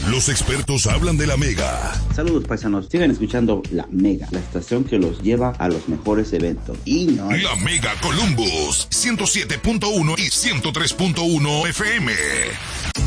Los expertos hablan de la Mega. Saludos, paisanos. Sigan escuchando La Mega, la estación que los lleva a los mejores eventos. Y no... La Mega Columbus, 107.1 y 103.1 FM.